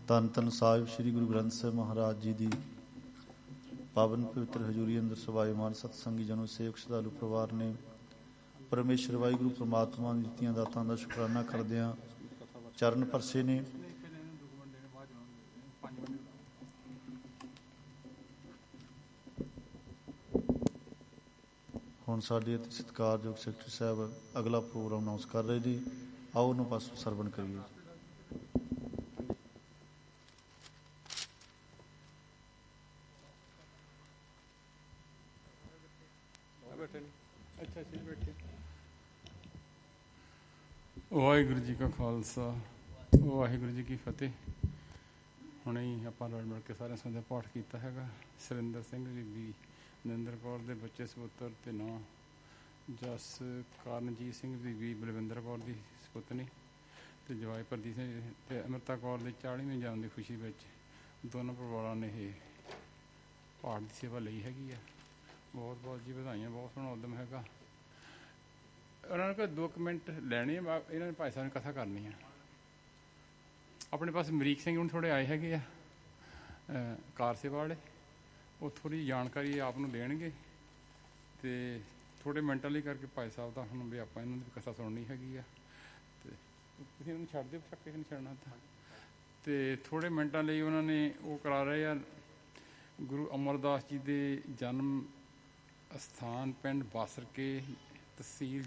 ਧੰਨ ਧੰਨ ਸਾਹਿਬ ਸ੍ਰੀ ਗੁਰੂ ਗ੍ਰੰਥ ਸਾਹਿਬ ਮਹਾਰਾਜ ਜੀ ਦੀ ਪਾਵਨ ਪਵਿੱਤਰ ਹਜ਼ੂਰੀ ਅੰਦਰ ਸਵਾਏਮਾਨ ਸਤਸੰਗੀ ਜਨੋ ਸੇਵਕ ਸ਼ਰਧਾਲੂ ਪਰਿਵਾਰ ਨੇ ਪਰਮੇਸ਼ਰ ਵਾਹਿਗੁਰੂ ਪ੍ਰਮਾਤਮਾ ਦੀ ਦਿੱਤੀਆਂ ਦਾਤਾਂ ਦਾ ਸ਼ੁਕਰਾਨਾ ਕਰਦਿਆਂ ਚਰਨ ਪਰਸੇ ਨੇ। ਹੁਣ ਸਾਡੇ ਅਤੀ ਸਤਿਕਾਰਯੋਗ ਸੈਕਟਰੀ ਸਾਹਿਬ ਅਗਲਾ ਪ੍ਰੋਗਰਾਮ ਅਨਾਉਂਸ ਕਰ ਰਹੇ ਜੀ। ਆਓ ਉਹਨੂੰ ਪਾਸੋਂ ਸਰਵਣ ਕਰੀਏ। ਵਾਹਿਗੁਰੂ ਜੀ ਕਾ ਖਾਲਸਾ ਵਾਹਿਗੁਰੂ ਜੀ ਕੀ ਫਤਿਹ। ਹੁਣੇ ਹੀ ਆਪਾਂ ਰਲ ਮਿਲ ਕੇ ਸਾਰਿਆਂ ਸੰਦੇ ਪਾਠ ਕੀਤਾ ਹੈਗਾ। ਸੁਰਿੰਦਰ ਸਿੰਘ ਬੀਬੀ ਨਰਿੰਦਰ ਕੌਰ ਦੇ ਬੱਚੇ ਸਪੁੱਤਰ ਤੇ ਨਾਂ ਜਸ ਕਰਨਜੀਤ ਸਿੰਘ ਬੀਬੀ ਬਲਵਿੰਦਰ ਕੌਰ ਦੀ ਸਪੁੱਤਨੀ ਤੇ ਜਵਾਈ ਪ੍ਰਦੀਪ ਸਿੰਘ ਤੇ ਅੰਮ੍ਰਿਤਾ ਕੌਰ ਦੇ 40ਵੇਂ ਜਨਮ ਦੀ ਖੁਸ਼ੀ ਵਿੱਚ ਦੋਨੋਂ ਪਰਿਵਾਰਾਂ ਨੇ ਇਹ ਪਾਠ ਦੀ ਸੇਵਾ ਲਈ ਹੈਗੀ ਆ। ਬਹੁਤ ਬਹੁਤ ਜੀ ਵਧਾਈਆਂ। ਬਹੁਤ ਸੋਹਣਾ ਉਦਮ ਹੈਗਾ। ਉਹਨਾਂ ਨੇ ਕੋਈ 2 ਮਿੰਟ ਲੈਣੇ। ਇਹਨਾਂ ਨੇ ਭਾਈ ਸਾਹਿਬ ਨੇ ਕਥਾ ਕਰਨੀ ਆ। ਆਪਣੇ ਪਾਸ ਅਮਰੀਕ ਸਿੰਘ ਹੁਣ ਥੋੜ੍ਹੇ ਆਏ ਹੈਗੇ ਆ ਕਾਰ ਸੇਵਾ ਵਾਲੇ। ਉਹ ਥੋੜ੍ਹੀ ਜਾਣਕਾਰੀ ਆਪ ਨੂੰ ਦੇਣਗੇ ਅਤੇ ਥੋੜ੍ਹੇ ਮਿੰਟਾਂ ਲਈ ਕਰਕੇ ਭਾਈ ਸਾਹਿਬ ਦਾ ਹੁਣ ਵੀ ਆਪਾਂ ਇਹਨਾਂ ਦੀ ਕਥਾ ਸੁਣਨੀ ਹੈਗੀ ਆ। ਅਤੇ ਤੁਸੀਂ ਇਹਨੂੰ ਛੱਡ ਦਿਓ ਚੱਕ ਕੇ ਨਹੀਂ ਛੱਡਣਾ ਤਾਂ। ਅਤੇ ਥੋੜ੍ਹੇ ਮਿੰਟਾਂ ਲਈ ਉਹਨਾਂ ਨੇ ਉਹ ਕਰਾ ਰਹੇ ਆ ਗੁਰੂ ਅਮਰਦਾਸ ਜੀ ਦੇ ਜਨਮ ਅਸਥਾਨ ਪਿੰਡ ਬਾਸਰਕੇ ਤਹਿਸੀਲ